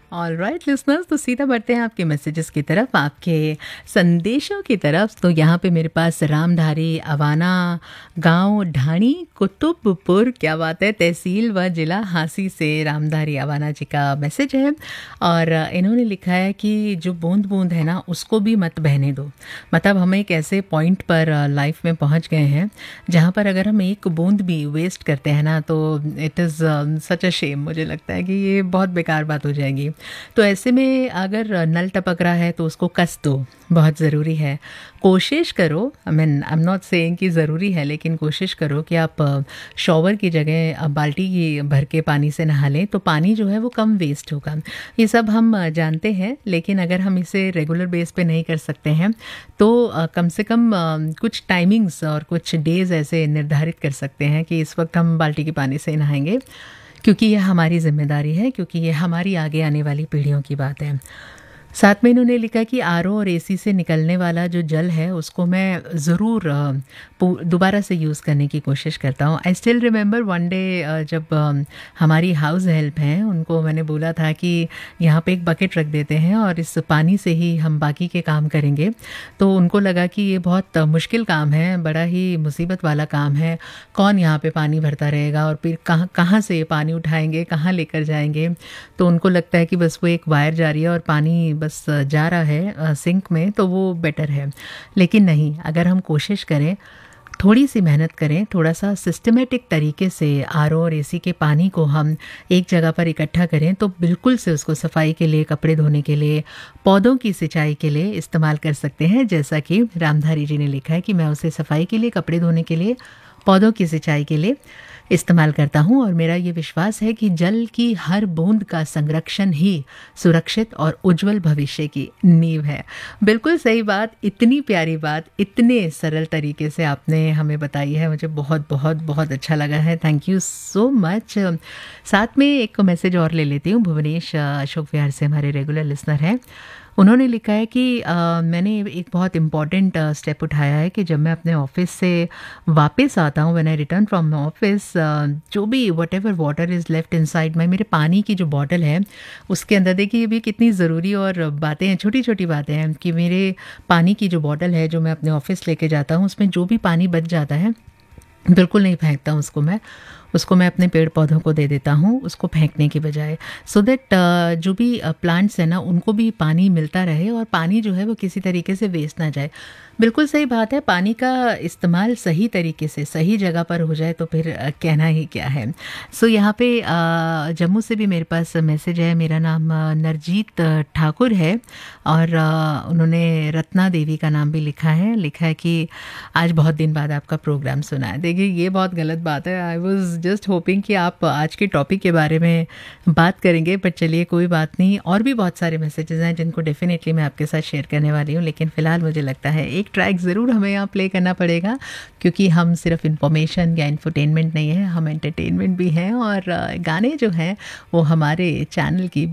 Alright listeners, तो सीधा बढ़ते हैं आपके मैसेजेस की तरफ, आपके संदेशों की तरफ। तो यहाँ पे मेरे पास रामधारी अवाना गांव ढाणी कुतुबपुर, क्या बात है, तहसील व जिला हांसी से रामधारी अवाना जी का मैसेज है। और इन्होंने लिखा है कि जो बूंद बूंद है ना उसको भी मत बहने दो। मतलब हम एक ऐसे पॉइंट पर लाइफ में पहुँच गए हैं जहाँ पर अगर हम एक बूंद भी वेस्ट करते हैं ना तो it is such a shame. मुझे लगता है कि ये बहुत बेकार बात हो जाएगी। तो ऐसे में अगर नल टपक रहा है तो उसको कस दो, बहुत ज़रूरी है। कोशिश करो, आई एम नॉट सेइंग कि ज़रूरी है, लेकिन कोशिश करो कि आप शॉवर की जगह बाल्टी की भर के पानी से नहा लें, तो पानी जो है वो कम वेस्ट होगा। ये सब हम जानते हैं, लेकिन अगर हम इसे रेगुलर बेस पे नहीं कर सकते हैं तो कम से कम कुछ टाइमिंग्स और कुछ डेज़ ऐसे निर्धारित कर सकते हैं कि इस वक्त हम बाल्टी के पानी से नहाएंगे, क्योंकि ये हमारी जिम्मेदारी है, क्योंकि ये हमारी आगे आने वाली पीढ़ियों की बात है। साथ में इन्होंने लिखा कि आरओ और एसी से निकलने वाला जो जल है उसको मैं ज़रूर दोबारा से यूज़ करने की कोशिश करता हूँ। I still remember one day जब हमारी हाउस हेल्प हैं उनको मैंने बोला था कि यहाँ पे एक बकेट रख देते हैं और इस पानी से ही हम बाकी के काम करेंगे। तो उनको लगा कि ये बहुत मुश्किल काम है, बड़ा ही मुसीबत वाला काम है, कौन यहाँ पे पानी भरता रहेगा और फिर कहाँ कहाँ से ये पानी उठाएंगे, कहाँ लेकर जाएंगे। तो उनको लगता है कि बस वो एक वायर जा रही है और पानी बस जा रहा है सिंक में, तो वो बेटर है। लेकिन नहीं, अगर हम कोशिश करें, थोड़ी सी मेहनत करें, थोड़ा सा सिस्टमेटिक तरीके से आरओ और एसी के पानी को हम एक जगह पर इकट्ठा करें तो बिल्कुल से उसको सफाई के लिए, कपड़े धोने के लिए, पौधों की सिंचाई के लिए इस्तेमाल कर सकते हैं। जैसा कि रामधारी जी ने लिखा है कि मैं उसे सफाई के लिए, कपड़े धोने के लिए, पौधों की सिंचाई के लिए इस्तेमाल करता हूँ। और मेरा ये विश्वास है कि जल की हर बूंद का संरक्षण ही सुरक्षित और उज्जवल भविष्य की नींव है। बिल्कुल सही बात, इतनी प्यारी बात इतने सरल तरीके से आपने हमें बताई है, मुझे बहुत बहुत बहुत अच्छा लगा है। Thank you so much. साथ में एक मैसेज और ले लेती हूँ। भुवनेश अशोक विहार से हमारे रेगुलर लिसनर हैं। उन्होंने लिखा है कि मैंने एक बहुत इम्पॉर्टेंट स्टेप उठाया है कि जब मैं अपने ऑफिस से वापस आता हूँ, when I return from office, जो भी what ever water is left inside my, मेरे पानी की जो बॉटल है उसके अंदर, देखिए ये भी कितनी ज़रूरी और बातें हैं, छोटी छोटी बातें हैं, कि मेरे पानी की जो बॉटल है जो मैं अपने ऑफिस लेके जाता हूँ उसमें जो भी पानी बच जाता है बिल्कुल नहीं फेंकता हूँ उसको मैं अपने पेड़ पौधों को दे देता हूँ, उसको फेंकने की बजाय, सो दैट जो भी प्लांट्स हैं ना उनको भी पानी मिलता रहे और पानी जो है वो किसी तरीके से वेस्ट ना जाए। बिल्कुल सही बात है, पानी का इस्तेमाल सही तरीके से सही जगह पर हो जाए तो फिर कहना ही क्या है। सो यहाँ पे जम्मू से भी मेरे पास मैसेज है। मेरा नाम नरजीत ठाकुर है और उन्होंने रत्ना देवी का नाम भी लिखा है कि आज बहुत दिन बाद आपका प्रोग्राम सुना है। देखिए ये बहुत गलत बात है, आई वॉज जस्ट होपिंग कि आप आज के टॉपिक के बारे में बात करेंगे, बट चलिए कोई बात नहीं। और भी बहुत सारे मैसेजेस हैं जिनको डेफिनेटली मैं आपके साथ शेयर करने वाली हूँ, लेकिन फ़िलहाल मुझे लगता है एक ट्रैक ज़रूर हमें यहाँ प्ले करना पड़ेगा, क्योंकि हम सिर्फ इन्फॉर्मेशन या इन्फोटेनमेंट नहीं है, हम एंटरटेनमेंट भी हैं। और गाने जो हैं वो हमारे चैनल की